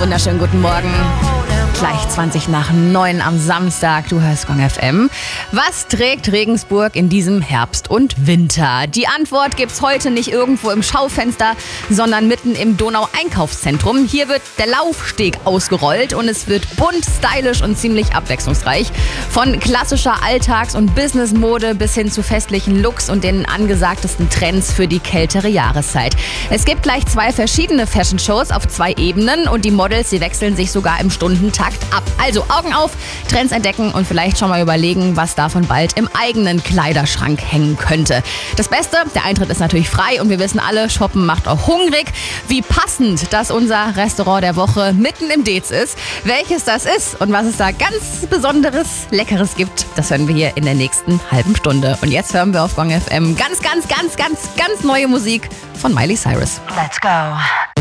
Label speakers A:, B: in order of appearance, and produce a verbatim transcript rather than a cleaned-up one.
A: wunderschönen guten Morgen. Gleich zwanzig nach neun am Samstag. Du hörst Gong F M. Was trägt Regensburg in diesem Herbst und Winter? Die Antwort gibt's heute nicht irgendwo im Schaufenster, sondern mitten im Donau-Einkaufszentrum. Hier wird der Laufsteg ausgerollt und es wird bunt, stylisch und ziemlich abwechslungsreich. Von klassischer Alltags- und Businessmode bis hin zu festlichen Looks und den angesagtesten Trends für die kältere Jahreszeit. Es gibt gleich zwei verschiedene Fashion-Shows auf zwei Ebenen und die Models, die wechseln sich sogar im Stundentakt ab. Also Augen auf, Trends entdecken und vielleicht schon mal überlegen, was davon bald im eigenen Kleiderschrank hängen könnte. Das Beste, der Eintritt ist natürlich frei und wir wissen alle, Shoppen macht auch hungrig. Wie passend, dass unser Restaurant der Woche mitten im Dez ist. Welches das ist und was es da ganz Besonderes, Leckeres gibt, das hören wir hier in der nächsten halben Stunde. Und jetzt hören wir auf Gong F M ganz, ganz, ganz, ganz, ganz neue Musik von Miley Cyrus.
B: Let's go.